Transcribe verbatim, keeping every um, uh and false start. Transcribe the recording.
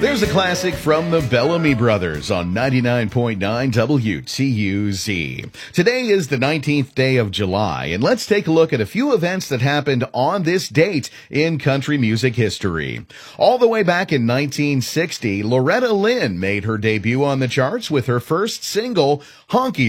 There's a classic from the Bellamy Brothers on ninety-nine point nine W T U Z. Today is the nineteenth day of July, and let's take a look at a few events that happened on this date in country music history. All the way back in nineteen sixty, Loretta Lynn made her debut on the charts with her first single, Honky